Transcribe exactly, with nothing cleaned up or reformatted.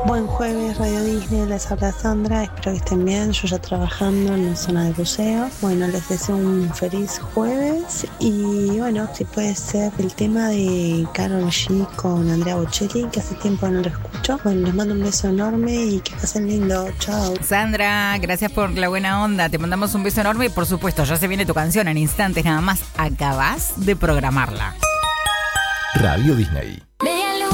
Buen jueves, Radio Disney, les habla Sandra, espero que estén bien, yo ya trabajando en la zona de buceo. Bueno, les deseo un feliz jueves y bueno, si puede ser el tema de Karol G con Andrea Bocelli, que hace tiempo no lo escucho. Bueno, les mando un beso enorme y que pasen lindo, chao. Sandra, gracias por la buena onda, te mandamos un beso enorme y por supuesto ya se viene tu canción en instantes, nada más acabás de programarla. Radio Disney.